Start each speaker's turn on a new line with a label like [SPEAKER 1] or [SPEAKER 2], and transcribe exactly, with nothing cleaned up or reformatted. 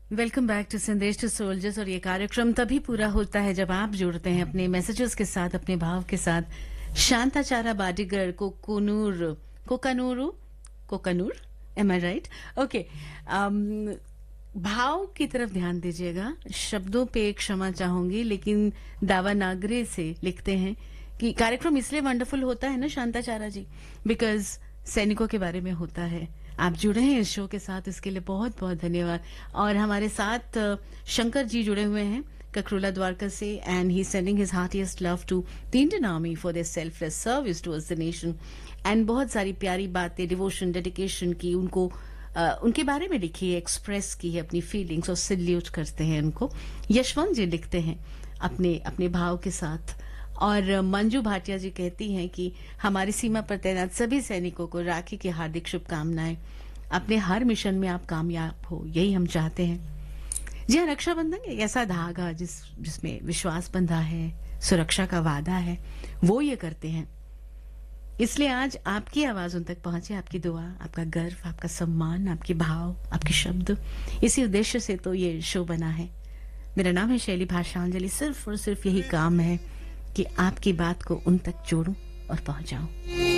[SPEAKER 1] Welcome back to संदेश to soldiers. और ये कार्यक्रम तभी पूरा होता है जब आप जुड़ते हैं अपने मैसेजेस के साथ, अपने भाव के साथ। शांताचारा बाडीगर कोकनूर कोकानूरू कोकानूर एम आई राइट? ओके, भाव की तरफ ध्यान दीजिएगा। शब्दों पे क्षमा चाहूंगी, लेकिन दावानागरी से लिखते हैं कि कार्यक्रम इसलिए वंडरफुल होता है ना शांताचारा जी, बिकॉज सैनिकों के बारे में होता है। आप जुड़े हैं इस शो के साथ, इसके लिए बहुत बहुत धन्यवाद। और हमारे साथ अ, शंकर जी जुड़े हुए हैं ककरूला द्वारका से, and he sending his heartiest love to the Indian army for their selfless service towards the nation. And बहुत सारी प्यारी बातें, डिवोशन, डेडिकेशन की उनको अ, उनके बारे में लिखी है, एक्सप्रेस की है अपनी फीलिंग्स, और सल्यूट करते हैं उनको। यशवंत जी लिखते हैं अपने अपने भाव के साथ। और मंजू भाटिया जी कहती हैं कि हमारी सीमा पर तैनात सभी सैनिकों को राखी की हार्दिक शुभकामनाएं। अपने हर मिशन में आप कामयाब हो, यही हम चाहते हैं। जी हाँ, रक्षाबंधन एक ऐसा धागा जिस जिसमें विश्वास बंधा है, सुरक्षा का वादा है, वो ये करते हैं। इसलिए आज आपकी आवाज उन तक पहुंचे, आपकी दुआ, आपका गर्व, आपका सम्मान, आपके भाव, आपके शब्द, इसी उद्देश्य से तो ये शो बना है। मेरा नाम है शैली भाषांजलि। सिर्फ और सिर्फ यही काम है कि आपकी बात को उन तक जोड़ूं और पहुंचाऊं।